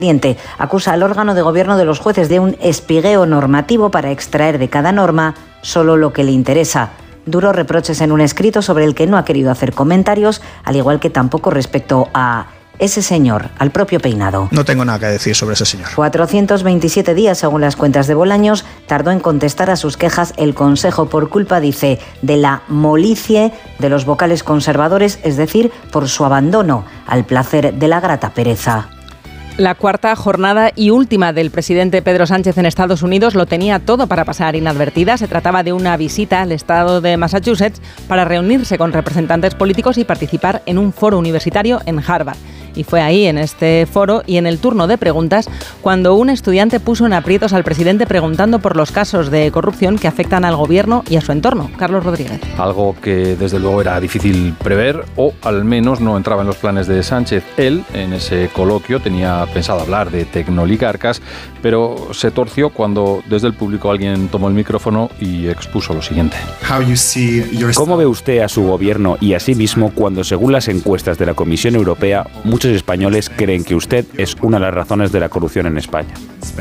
Acusa al órgano de gobierno de los jueces de un espigueo normativo para extraer de cada norma solo lo que le interesa. Duros reproches en un escrito sobre el que no ha querido hacer comentarios, al igual que tampoco respecto a ese señor, al propio peinado. No tengo nada que decir sobre ese señor. 427 días, según las cuentas de Bolaños, tardó en contestar a sus quejas el Consejo por culpa, dice, de la molicie de los vocales conservadores, es decir, por su abandono al placer de la grata pereza. La cuarta jornada y última del presidente Pedro Sánchez en Estados Unidos lo tenía todo para pasar inadvertida. Se trataba de una visita al estado de Massachusetts para reunirse con representantes políticos y participar en un foro universitario en Harvard. Y fue ahí, en este foro y en el turno de preguntas, cuando un estudiante puso en aprietos al presidente preguntando por los casos de corrupción que afectan al gobierno y a su entorno. Carlos Rodríguez. Algo que desde luego era difícil prever, o al menos no entraba en los planes de Sánchez. Él, en ese coloquio, tenía pensado hablar de tecnoligarcas, pero se torció cuando desde el público alguien tomó el micrófono y expuso lo siguiente. ¿Cómo ve usted a su gobierno y a sí mismo cuando, según las encuestas de la Comisión Europea, muchos españoles creen que usted es una de las razones de la corrupción en España?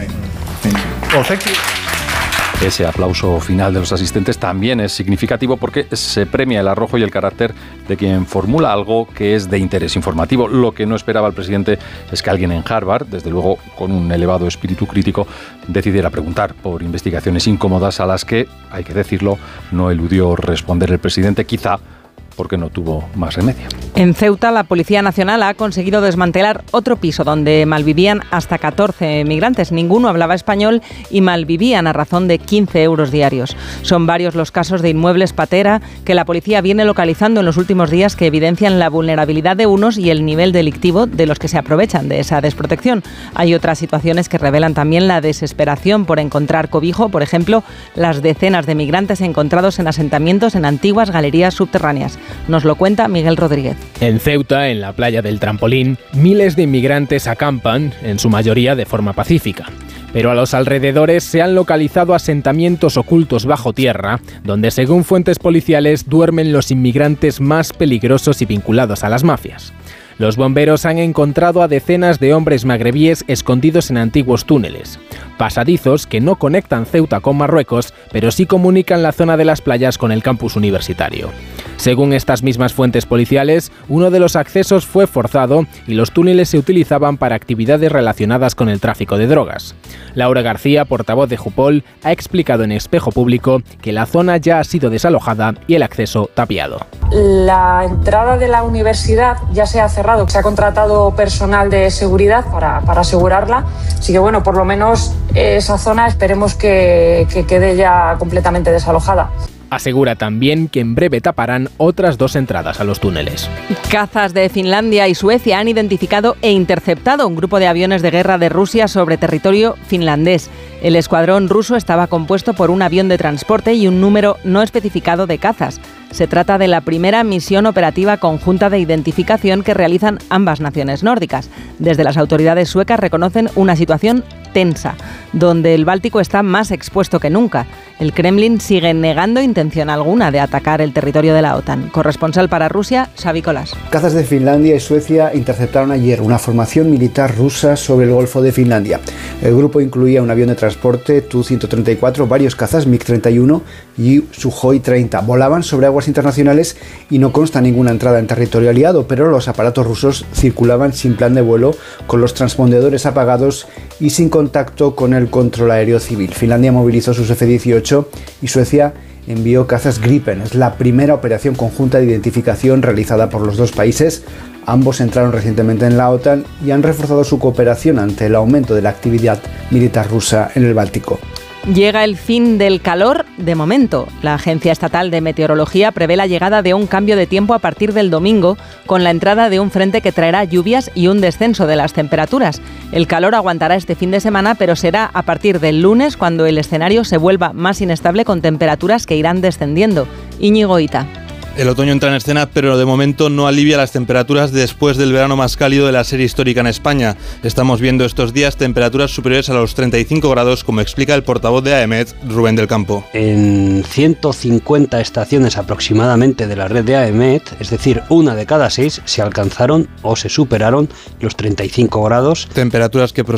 Ese aplauso final de los asistentes también es significativo porque se premia el arrojo y el carácter de quien formula algo que es de interés informativo. Lo que no esperaba el presidente es que alguien en Harvard, desde luego con un elevado espíritu crítico, decidiera preguntar por investigaciones incómodas a las que, hay que decirlo, no eludió responder el presidente, quizá porque no tuvo más remedio. En Ceuta, la Policía Nacional ha conseguido desmantelar otro piso donde malvivían hasta 14 migrantes. Ninguno hablaba español y malvivían a razón de 15 euros diarios. Son varios los casos de inmuebles patera que la policía viene localizando en los últimos días que evidencian la vulnerabilidad de unos y el nivel delictivo de los que se aprovechan de esa desprotección. Hay otras situaciones que revelan también la desesperación por encontrar cobijo, por ejemplo, las decenas de migrantes encontrados en asentamientos en antiguas galerías subterráneas. Nos lo cuenta Miguel Rodríguez. En Ceuta, en la playa del Trampolín, miles de inmigrantes acampan, en su mayoría de forma pacífica. Pero a los alrededores se han localizado asentamientos ocultos bajo tierra, donde, según fuentes policiales, duermen los inmigrantes más peligrosos y vinculados a las mafias. Los bomberos han encontrado a decenas de hombres magrebíes escondidos en antiguos túneles, pasadizos que no conectan Ceuta con Marruecos, pero sí comunican la zona de las playas con el campus universitario. Según estas mismas fuentes policiales, uno de los accesos fue forzado y los túneles se utilizaban para actividades relacionadas con el tráfico de drogas. Laura García, portavoz de Jupol, ha explicado en Espejo Público que la zona ya ha sido desalojada y el acceso tapiado. La entrada de la universidad ya se ha cerrado, se ha contratado personal de seguridad para asegurarla, así que bueno, por lo menos esa zona esperemos que quede ya completamente desalojada. Asegura también que en breve taparán otras 2 entradas a los túneles. Cazas de Finlandia y Suecia han identificado e interceptado un grupo de aviones de guerra de Rusia sobre territorio finlandés. El escuadrón ruso estaba compuesto por un avión de transporte y un número no especificado de cazas. Se trata de la primera misión operativa conjunta de identificación que realizan ambas naciones nórdicas. Desde las autoridades suecas reconocen una situación tensa, donde el Báltico está más expuesto que nunca. El Kremlin sigue negando intención alguna de atacar el territorio de la OTAN. Corresponsal para Rusia, Xavi Colás. Cazas de Finlandia y Suecia interceptaron ayer una formación militar rusa sobre el Golfo de Finlandia. El grupo incluía un avión de transporte Tu-134, varios cazas MiG-31 y Sukhoi 30. Volaban sobre aguas internacionales y no consta ninguna entrada en territorio aliado, pero los aparatos rusos circulaban sin plan de vuelo, con los transpondedores apagados y sin contacto con el control aéreo civil. Finlandia movilizó sus F-18 y Suecia envió cazas Gripen. Es la primera operación conjunta de identificación realizada por los dos países. Ambos entraron recientemente en la OTAN y han reforzado su cooperación ante el aumento de la actividad militar rusa en el Báltico. Llega el fin del calor de momento. La Agencia Estatal de Meteorología prevé la llegada de un cambio de tiempo a partir del domingo, con la entrada de un frente que traerá lluvias y un descenso de las temperaturas. El calor aguantará este fin de semana, pero será a partir del lunes cuando el escenario se vuelva más inestable, con temperaturas que irán descendiendo. Íñigo Ita. El otoño entra en escena, pero de momento no alivia las temperaturas después del verano más cálido de la serie histórica en España. Estamos viendo estos días temperaturas superiores a los 35 grados, como explica el portavoz de AEMET, Rubén del Campo. En 150 estaciones aproximadamente de la red de AEMET, es decir, 1 de cada 6, se alcanzaron o se superaron los 35 grados. Temperaturas que